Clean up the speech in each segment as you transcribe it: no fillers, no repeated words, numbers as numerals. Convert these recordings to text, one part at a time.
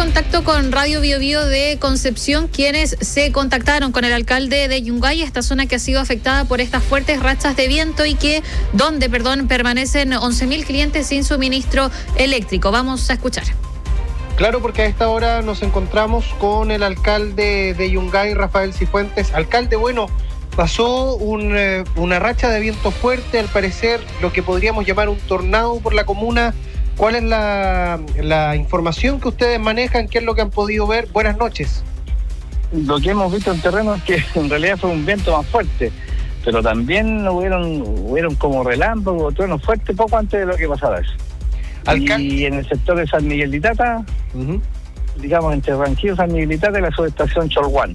contacto con Radio Bio Bio de Concepción, quienes se contactaron con el alcalde de Yungay, esta zona que ha sido afectada por estas fuertes rachas de viento y donde permanecen 11.000 clientes sin suministro eléctrico. Vamos a escuchar. Claro, porque a esta hora nos encontramos con el alcalde de Yungay, Rafael Cifuentes. Alcalde, bueno, pasó una racha de viento fuerte, al parecer lo que podríamos llamar un tornado por la comuna. ¿Cuál es la información que ustedes manejan? ¿Qué es lo que han podido ver? Buenas noches. Lo que hemos visto en terreno es que en realidad fue un viento más fuerte, pero también hubieron como relámpagos, truenos fuertes poco antes de lo que pasara eso. Y en el sector de San Miguel de Itata, digamos entre Ranquillo, San Miguel de Itata y la subestación Cholguán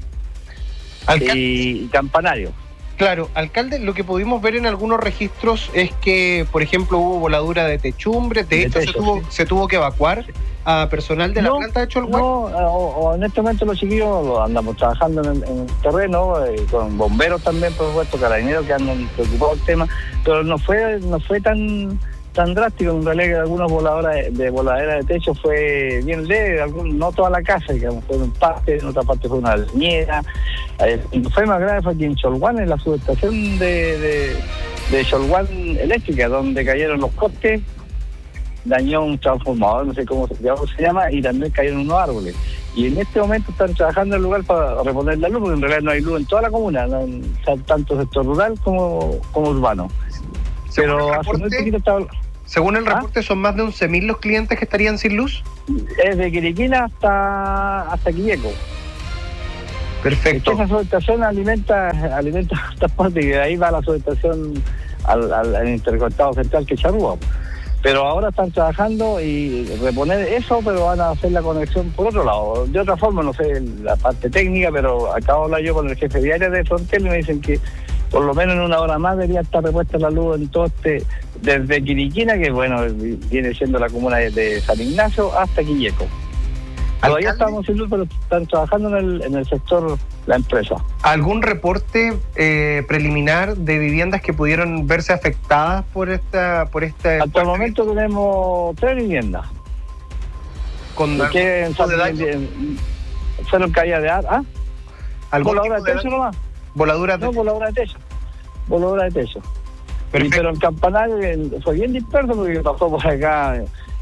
y Campanario. Claro, alcalde, lo que pudimos ver en algunos registros es que, por ejemplo, hubo voladura de techumbre, de hecho se tuvo que evacuar a personal de la planta de Cholguán. En este momento los chiquillos andamos trabajando en el terreno, con bomberos también, por supuesto, carabineros que andan preocupados del tema, pero no fue tan drástico. En realidad que algunas voladeras de techo fue bien leve, no toda la casa, digamos, fue en parte, en otra parte fue una leñera. Lo fue más grave fue aquí en Cholguán, en la subestación de Cholguán Eléctrica, donde cayeron los postes, dañó un transformador, no sé cómo se llama, y también cayeron unos árboles. Y en este momento están trabajando en el lugar para reponer la luz, porque en realidad no hay luz en toda la comuna, tanto sector rural como urbano. Pero hace muy poquito estaba... Según el reporte, ¿son más de 11.000 los clientes que estarían sin luz? Es de Quiriquina hasta Quilleco. Perfecto. Esa subestación alimenta esta parte, y de ahí va la subestación al interconectado central que es Charrúa. Pero ahora están trabajando y reponer eso, pero van a hacer la conexión por otro lado. De otra forma, no sé la parte técnica, pero acabo de hablar yo con el jefe de área de Frontel y me dicen que por lo menos en una hora más debería estar repuesta la luz en todo desde Quiriquina, que bueno, viene siendo la comuna de San Ignacio, hasta Quilleco. Todavía estamos sin luz, pero están trabajando en el sector la empresa. ¿Algún reporte preliminar de viviendas que pudieron verse afectadas por este? Hasta el momento tenemos 3 viviendas. Fueron caídas de ar. ¿Voladura de techo nomás? Voladura de techo. Pero en Campanario fue bien disperso, porque pasó por acá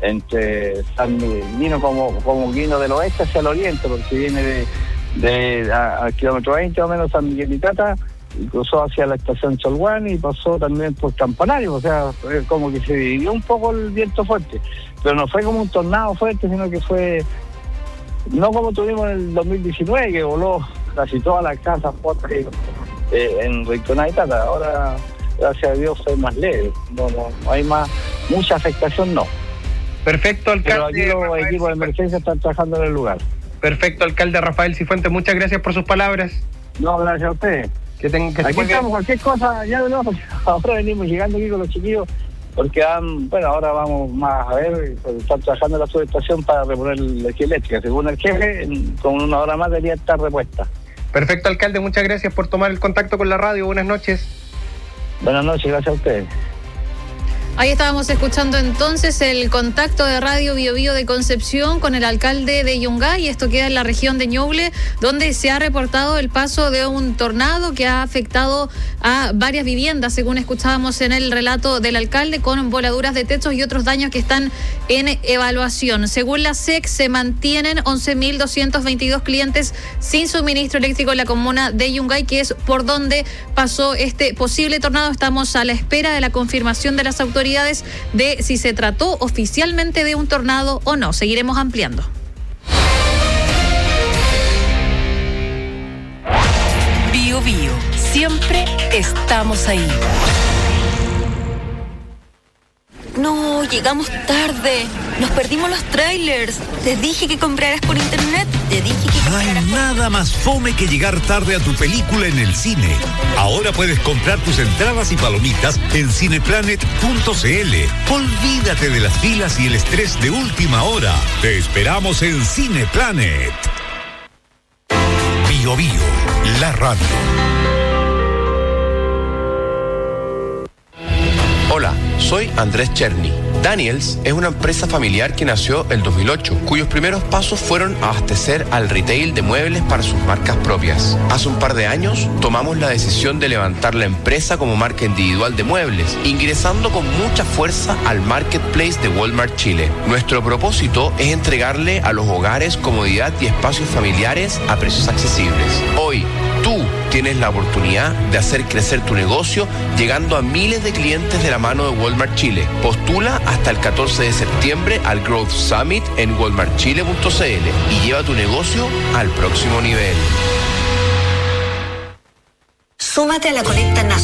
vino como vino del oeste hacia el oriente, porque viene al kilómetro 20 o menos San Miguel de Itata, y cruzó hacia la estación Cholguán y pasó también por Campanario. O sea, como que se dividió un poco el viento fuerte, pero no fue como un tornado fuerte, sino que fue no como tuvimos en el 2019, que voló casi todas las casas en Rinconada y Tata. Ahora, gracias a Dios, fue más leve. No hay mucha afectación, no. Perfecto, alcalde. Pero aquí los equipos de emergencia están trabajando en el lugar. Perfecto, alcalde Rafael Cifuentes, muchas gracias por sus palabras. No, gracias a ustedes. Aquí estamos, cualquier cosa, ya de nuevo, ahora venimos llegando aquí con los chiquillos, porque ahora vamos más a ver, están trabajando en la subestación para reponer la energía eléctrica. Según el jefe, con una hora más debería estar repuesta. Perfecto, alcalde, muchas gracias por tomar el contacto con la radio. Buenas noches. Buenas noches, gracias a ustedes. Ahí estábamos escuchando entonces el contacto de Radio Bio Bio de Concepción con el alcalde de Yungay. Esto queda en la región de Ñuble, donde se ha reportado el paso de un tornado que ha afectado a varias viviendas, según escuchábamos en el relato del alcalde, con voladuras de techos y otros daños que están en evaluación. Según la SEC, se mantienen 11.222 clientes sin suministro eléctrico en la comuna de Yungay, que es por donde pasó este posible tornado. Estamos a la espera de la confirmación de las autoridades de si se trató oficialmente de un tornado o no. Seguiremos ampliando. Bio Bio, siempre estamos ahí. No, llegamos tarde. Nos perdimos los trailers. Te dije que compraras por internet. No hay nada más fome que llegar tarde a tu película en el cine. Ahora puedes comprar tus entradas y palomitas en cineplanet.cl. Olvídate de las filas y el estrés de última hora. Te esperamos en Cineplanet. Bio Bio, la radio. Hola, soy Andrés Cherny. Daniels es una empresa familiar que nació en 2008, cuyos primeros pasos fueron abastecer al retail de muebles para sus marcas propias. Hace un par de años tomamos la decisión de levantar la empresa como marca individual de muebles, ingresando con mucha fuerza al marketplace de Walmart Chile. Nuestro propósito es entregarle a los hogares comodidad y espacios familiares a precios accesibles. Hoy, tú tienes la oportunidad de hacer crecer tu negocio llegando a miles de clientes de la mano de Walmart Chile. Postula hasta el 14 de septiembre al Growth Summit en walmartchile.cl y lleva tu negocio al próximo nivel. Súmate a la colecta nacional.